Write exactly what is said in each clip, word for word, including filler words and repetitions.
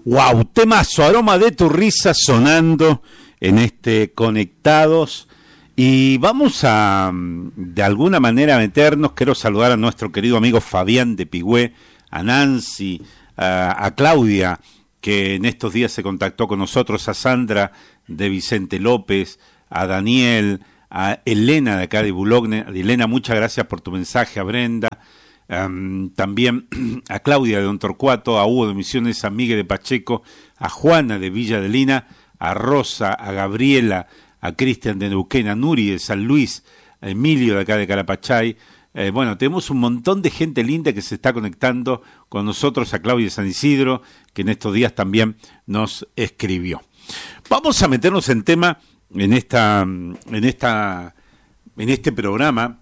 Wow, temazo, Aroma de tu risa sonando en este Conectados. Y vamos a, de alguna manera, meternos. Quiero saludar a nuestro querido amigo Fabián de Pigüé, a Nancy, a, a Claudia, que en estos días se contactó con nosotros, a Sandra de Vicente López, a Daniel, a Elena de acá de Bulogne. Elena, muchas gracias por tu mensaje, a Brenda. Um, también a Claudia de Don Torcuato, a Hugo de Misiones, a Miguel de Pacheco, a Juana de Villa de Lina, a Rosa, a Gabriela, a Cristian de Neuquén, a Nuri de San Luis, a Emilio de acá de Carapachay. Eh, bueno, tenemos un montón de gente linda que se está conectando con nosotros, a Claudia de San Isidro, que en estos días también nos escribió. Vamos a meternos en tema en esta, en esta, en este programa.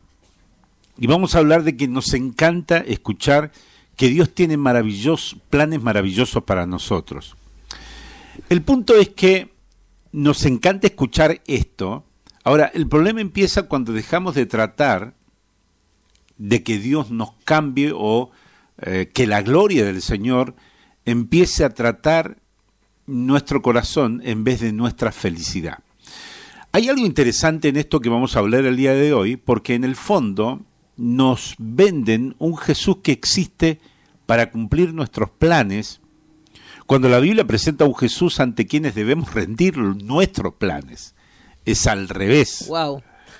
Y vamos a hablar de que nos encanta escuchar que Dios tiene maravillosos, planes maravillosos para nosotros. El punto es que nos encanta escuchar esto. Ahora, el problema empieza cuando dejamos de tratar de que Dios nos cambie o eh, que la gloria del Señor empiece a tratar nuestro corazón en vez de nuestra felicidad. Hay algo interesante en esto que vamos a hablar el día de hoy, porque en el fondo nos venden un Jesús que existe para cumplir nuestros planes, cuando la Biblia presenta un Jesús ante quienes debemos rendir nuestros planes. Es al revés. Wow.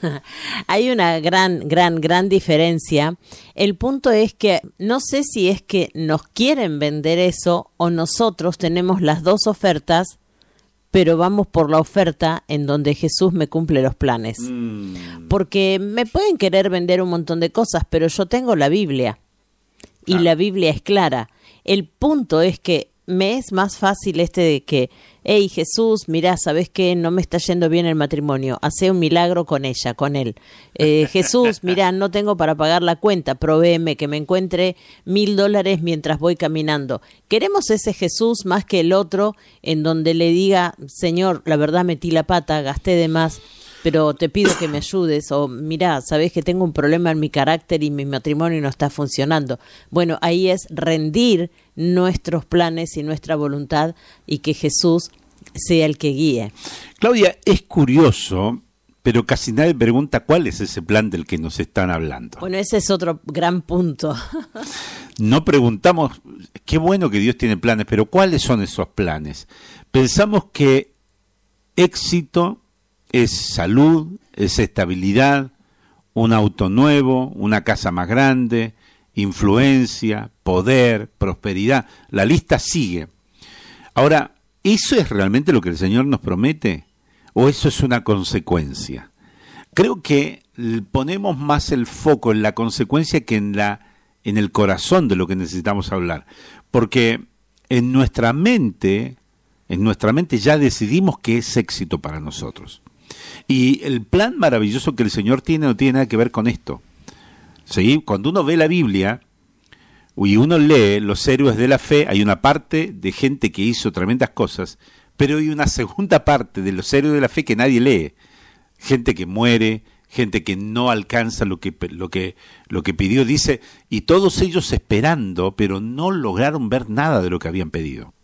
Hay una gran, gran, gran diferencia. El punto es que no sé si es que nos quieren vender eso o nosotros tenemos las dos ofertas, pero vamos por la oferta en donde Jesús me cumple los planes. Mm. Porque me pueden querer vender un montón de cosas, pero yo tengo la Biblia. Y ah. la Biblia es clara. El punto es que me es más fácil este de que, hey Jesús, mirá, ¿sabés qué? No me está yendo bien el matrimonio. Hacé un milagro con ella, con él. Eh, Jesús, mirá, no tengo para pagar la cuenta. Provéeme que me encuentre mil dólares mientras voy caminando. Queremos ese Jesús más que el otro en donde le diga, Señor, la verdad metí la pata, gasté de más, pero te pido que me ayudes, o mirá, sabés que tengo un problema en mi carácter y mi matrimonio no está funcionando. Bueno, ahí es rendir nuestros planes y nuestra voluntad y que Jesús sea el que guíe. Claudia, es curioso, pero casi nadie pregunta cuál es ese plan del que nos están hablando. Bueno, ese es otro gran punto. No preguntamos, qué bueno que Dios tiene planes, pero ¿cuáles son esos planes? Pensamos que éxito es salud, es estabilidad, un auto nuevo, una casa más grande, influencia, poder, prosperidad. La lista sigue. Ahora, ¿eso es realmente lo que el Señor nos promete? ¿O eso es una consecuencia? Creo que ponemos más el foco en la consecuencia que en la, en el corazón de lo que necesitamos hablar. Porque en nuestra mente, en nuestra mente ya decidimos que es éxito para nosotros. Y el plan maravilloso que el Señor tiene no tiene nada que ver con esto. ¿Sí? Cuando uno ve la Biblia y uno lee los héroes de la fe, hay una parte de gente que hizo tremendas cosas, pero hay una segunda parte de los héroes de la fe que nadie lee. Gente que muere, gente que no alcanza lo que, lo que, lo que pidió, dice, y todos ellos esperando, pero no lograron ver nada de lo que habían pedido.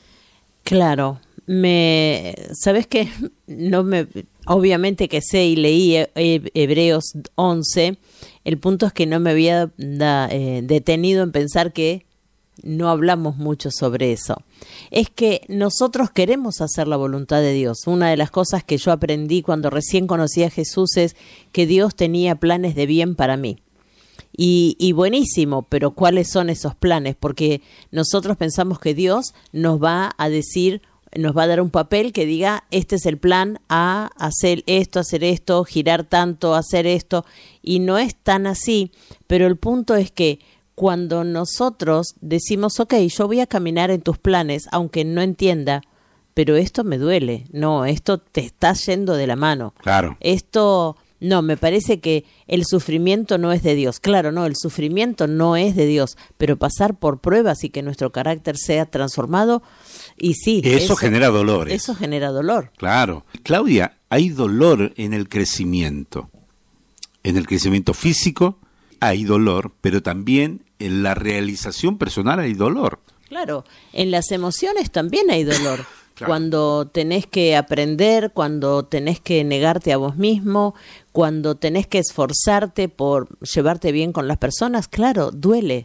Claro. Me, ¿sabes qué? No me, obviamente que sé y leí Hebreos once, el punto es que no me había da, eh, detenido en pensar que no hablamos mucho sobre eso. Es que nosotros queremos hacer la voluntad de Dios. Una de las cosas que yo aprendí cuando recién conocí a Jesús es que Dios tenía planes de bien para mí. Y, y buenísimo, pero ¿cuáles son esos planes? Porque nosotros pensamos que Dios nos va a decir, nos va a dar un papel que diga, este es el plan A, hacer esto, hacer esto, girar tanto, hacer esto, y no es tan así, pero el punto es que cuando nosotros decimos, ok, yo voy a caminar en tus planes, aunque no entienda, pero esto me duele, no, esto te está yendo de la mano. Claro. Esto, no, me parece que el sufrimiento no es de Dios. Claro, no, el sufrimiento no es de Dios, pero pasar por pruebas y que nuestro carácter sea transformado, y sí. Eso, eso genera dolores. Eso genera dolor. Claro. Claudia, hay dolor en el crecimiento. En el crecimiento físico hay dolor, pero también en la realización personal hay dolor. Claro, en las emociones también hay dolor. Claro. Cuando tenés que aprender, cuando tenés que negarte a vos mismo, cuando tenés que esforzarte por llevarte bien con las personas, claro, duele.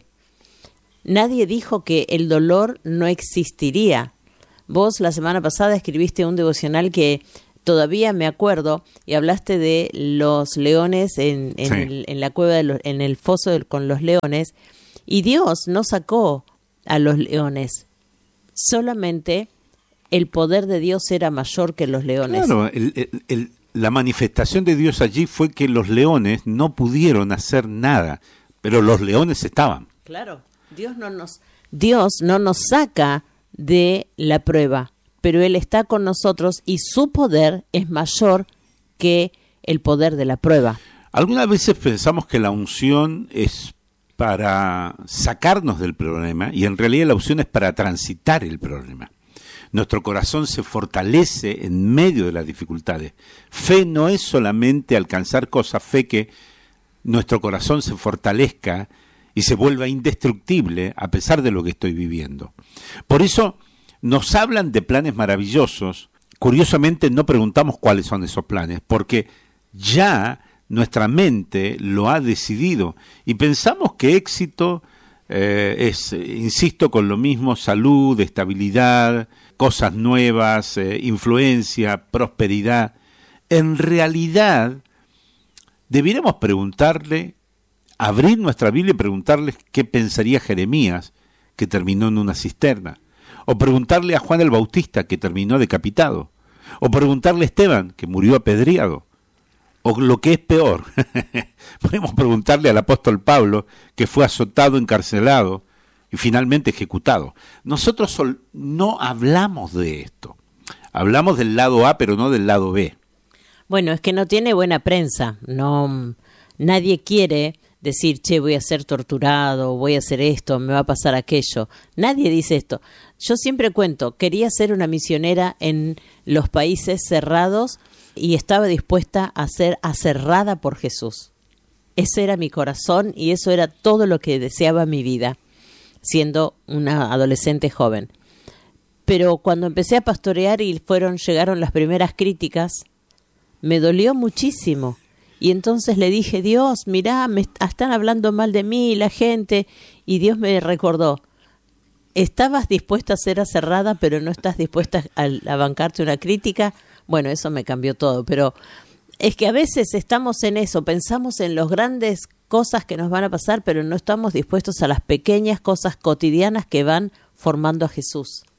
Nadie dijo que el dolor no existiría. Vos la semana pasada escribiste un devocional que todavía me acuerdo y hablaste de los leones en, en, sí. el, en la cueva, de los, en el foso del, con los leones, y Dios no sacó a los leones, solamente el poder de Dios era mayor que los leones. Claro, el, el, el, la manifestación de Dios allí fue que los leones no pudieron hacer nada, pero los leones estaban. Claro, Dios no nos, Dios no nos saca de la prueba, pero Él está con nosotros y su poder es mayor que el poder de la prueba. Algunas veces pensamos que la unción es para sacarnos del problema y en realidad la unción es para transitar el problema. Nuestro corazón se fortalece en medio de las dificultades. Fe no es solamente alcanzar cosas, fe que nuestro corazón se fortalezca y se vuelva indestructible a pesar de lo que estoy viviendo. Por eso nos hablan de planes maravillosos. Curiosamente no preguntamos cuáles son esos planes, porque ya nuestra mente lo ha decidido y pensamos que éxito eh, es, insisto, con lo mismo, salud, estabilidad, cosas nuevas, eh, influencia, prosperidad. En realidad, debiéramos preguntarle, abrir nuestra Biblia y preguntarles qué pensaría Jeremías, que terminó en una cisterna, o preguntarle a Juan el Bautista, que terminó decapitado, o preguntarle a Esteban, que murió apedreado. O lo que es peor, podemos preguntarle al apóstol Pablo, que fue azotado, encarcelado y finalmente ejecutado. Nosotros sol- no hablamos de esto. Hablamos del lado A, pero no del lado B. Bueno, es que no tiene buena prensa. No, nadie quiere decir, che, voy a ser torturado, voy a hacer esto, me va a pasar aquello. Nadie dice esto. Yo siempre cuento, quería ser una misionera en los países cerrados y estaba dispuesta a ser aserrada por Jesús. Ese era mi corazón y eso era todo lo que deseaba mi vida, siendo una adolescente joven. Pero cuando empecé a pastorear y fueron llegaron las primeras críticas, me dolió muchísimo. Y entonces le dije, Dios, mirá, me están hablando mal de mí la gente. Y Dios me recordó, estabas dispuesta a ser aserrada, pero no estás dispuesta a, a bancarte una crítica. Bueno, eso me cambió todo, pero es que a veces estamos en eso, pensamos en las grandes cosas que nos van a pasar, pero no estamos dispuestos a las pequeñas cosas cotidianas que van formando a Jesús.